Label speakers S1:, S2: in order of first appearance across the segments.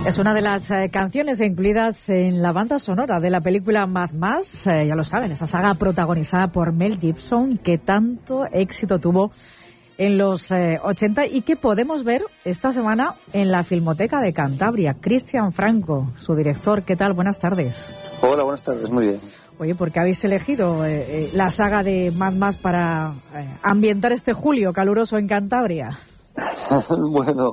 S1: Es una de las canciones incluidas en la banda sonora de la película Mad Max, ya lo saben, esa saga protagonizada por Mel Gibson que tanto éxito tuvo en los 80 y que podemos ver esta semana en la Filmoteca de Cantabria. Cristian Franco, su director, ¿qué tal? Buenas tardes.
S2: Hola, buenas tardes, muy bien.
S1: Oye, ¿por qué habéis elegido la saga de Mad Max para ambientar este julio caluroso en Cantabria?
S2: Bueno,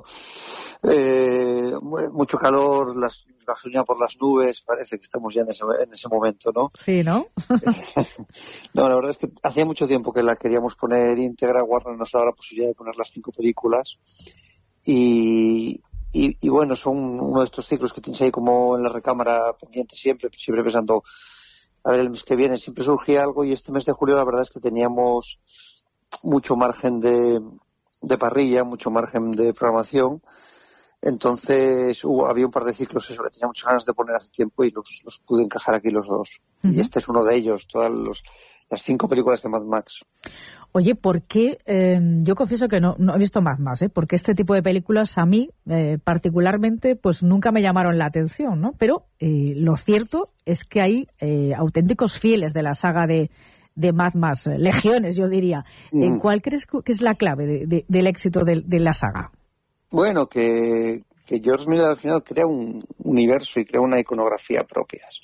S2: mucho calor, la gasolina por las nubes, parece que estamos ya en ese momento, ¿no?
S1: Sí, ¿no?
S2: No, la verdad es que hacía mucho tiempo que la queríamos poner íntegra. Warner nos daba la posibilidad de poner las 5 películas y bueno, son uno de estos ciclos que tienes ahí como en la recámara pendiente siempre pensando, a ver, el mes que viene siempre surgía algo, y este mes de julio la verdad es que teníamos mucho margen de parrilla, mucho margen de programación. Entonces había un par de ciclos eso que tenía muchas ganas de poner hace tiempo y los pude encajar aquí los dos. Uh-huh. Y este es uno de ellos, todas las 5 películas de Mad Max.
S1: Oye, ¿por qué? Yo confieso que no he visto Mad Max, porque este tipo de películas a mí particularmente pues nunca me llamaron la atención, ¿no? Pero lo cierto es que hay auténticos fieles de la saga de Mad Max, legiones yo diría. ¿Cuál crees que es la clave del éxito de la saga?
S2: Bueno, que George Miller al final crea un universo y crea una iconografía propias.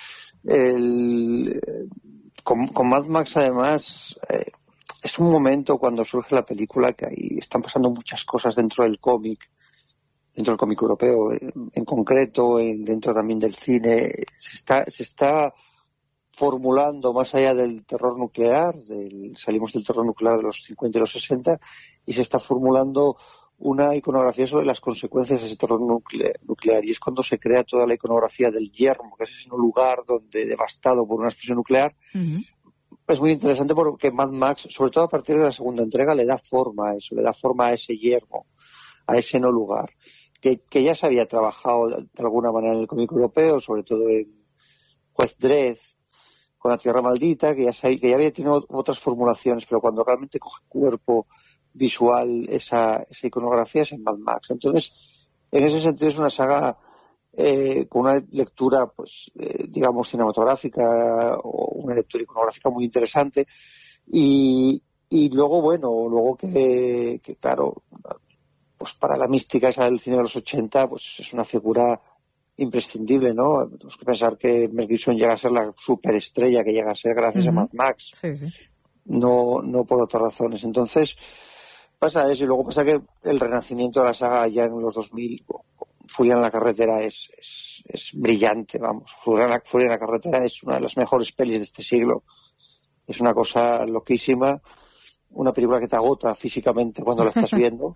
S2: Con Mad Max además es un momento cuando surge la película que ahí están pasando muchas cosas dentro del cómic europeo en concreto, dentro también del cine. Se está formulando más allá del terror nuclear, salimos del terror nuclear de los 50 y los 60 y se está formulando una iconografía sobre las consecuencias de ese terror nuclear, y es cuando se crea toda la iconografía del yermo, que es ese lugar donde devastado por una explosión nuclear. Uh-huh. Es muy interesante porque Mad Max, sobre todo a partir de la segunda entrega, le da forma a eso, le da forma a ese yermo, a ese no lugar, que ya se había trabajado de alguna manera en el cómic europeo, sobre todo en Juez Dredd, con La Tierra Maldita, que ya había tenido otras formulaciones, pero cuando realmente coge cuerpo visual esa iconografía es en Mad Max. Entonces, en ese sentido es una saga con una lectura, pues, digamos, cinematográfica o una lectura iconográfica muy interesante. Y luego que claro, pues para la mística esa del cine de los 80, pues es una figura imprescindible, ¿no? Tenemos que pensar que Mel Gibson llega a ser la superestrella que llega a ser gracias a Mad Max.
S1: Sí, sí.
S2: No por otras razones. Entonces, pasa eso, y luego pasa que el renacimiento de la saga ya en los 2000, Furia en la carretera es brillante, vamos. Furia en la carretera es una de las mejores pelis de este siglo. Es una cosa loquísima, una película que te agota físicamente cuando la estás viendo.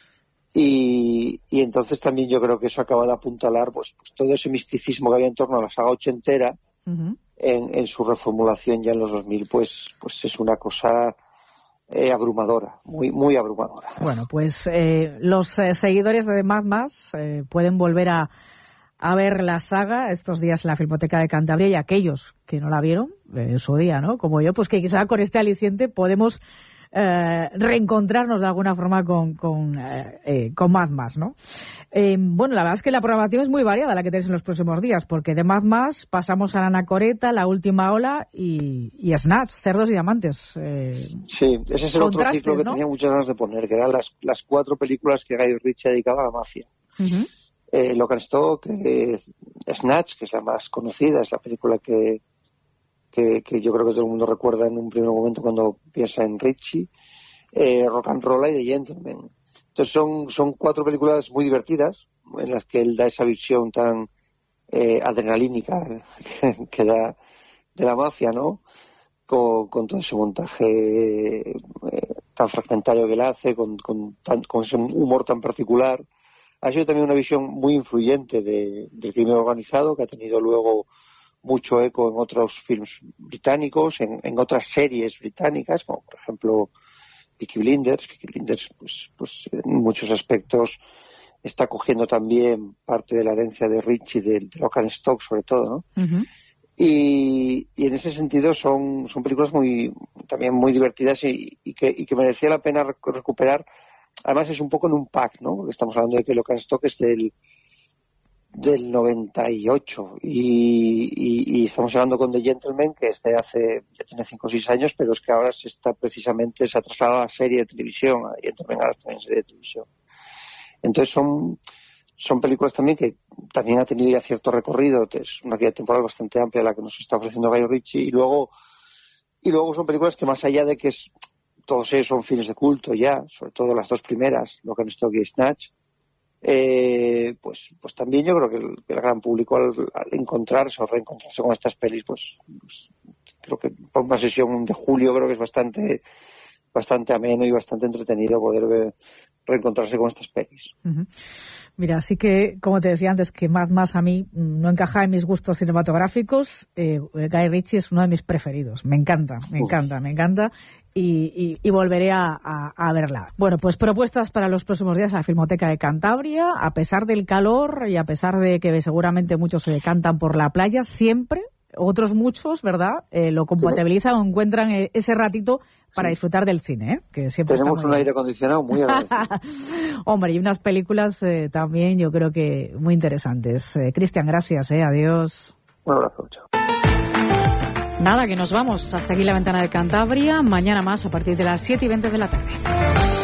S2: Y entonces también yo creo que eso acaba de apuntalar pues todo ese misticismo que había en torno a la saga ochentera. Uh-huh. en su reformulación ya en los 2000, pues es una cosa abrumadora, muy, muy abrumadora.
S1: Bueno, pues los seguidores de Mad Max pueden volver a ver la saga estos días en la Filmoteca de Cantabria, y aquellos que no la vieron en su día, ¿no? Como yo, pues que quizá con este aliciente podemos reencontrarnos de alguna forma con Mad Max, ¿no? Bueno, la verdad es que la programación es muy variada la que tenéis en los próximos días, porque de Mad Max pasamos a La Anacoreta, La Última Ola y Snatch, Cerdos y Diamantes.
S2: Sí, ese es el otro ciclo que, ¿no?, tenía muchas ganas de poner, que eran las 4 películas que Guy Ritchie ha dedicado a la mafia. Uh-huh. Lock and Stock, Snatch, que es la más conocida, es la película que yo creo que todo el mundo recuerda en un primer momento cuando piensa en Ritchie, Rock and Roll y The Gentleman. Entonces son 4 películas muy divertidas en las que él da esa visión tan adrenalínica que da de la mafia, ¿no? Con todo ese montaje tan fragmentario que él hace, con ese humor tan particular. Ha sido también una visión muy influyente del crimen organizado, que ha tenido luego mucho eco en otros films británicos, en otras series británicas, como por ejemplo Peaky Blinders. Peaky Blinders, pues en muchos aspectos está cogiendo también parte de la herencia de Ritchie, de Lock and Stock sobre todo, ¿no? Uh-huh. Y en ese sentido son películas también muy divertidas y que merecía la pena recuperar. Además es un poco en un pack, ¿no? Porque estamos hablando de que Lock and Stock es del del 98 y estamos hablando con The Gentleman, que es de hace, ya tiene 5 o 6 años, pero es que ahora se ha trasladado a la serie de televisión, a Gentleman ahora está en serie de televisión. Entonces son películas también que también ha tenido ya cierto recorrido, que es una guía temporal bastante amplia la que nos está ofreciendo Guy Ritchie, y luego son películas que, más allá de que todos ellos son filmes de culto ya, sobre todo las 2 primeras, Lock and Stock y Snatch, pues también yo creo que el gran público al encontrarse o reencontrarse con estas pelis, pues creo que por una sesión de julio creo que es bastante ameno y bastante entretenido poder reencontrarse con estas pelis.
S1: Uh-huh. Mira, así que, como te decía antes, que más a mí no encaja en mis gustos cinematográficos, Guy Ritchie es uno de mis preferidos. Me encanta y volveré a verla. Bueno, pues propuestas para los próximos días a la Filmoteca de Cantabria. A pesar del calor y a pesar de que seguramente muchos se decantan por la playa, siempre, otros muchos, ¿verdad?, lo compatibilizan o encuentran ese ratito para disfrutar del cine, ¿eh? Que siempre
S2: tenemos un aire acondicionado muy agradecido.
S1: Hombre, y unas películas también yo creo que muy interesantes. Cristian, gracias, adiós.
S2: Un abrazo, chao.
S3: Nada, que nos vamos. Hasta aquí La Ventana de Cantabria. Mañana más a partir de las 7:20 de la tarde.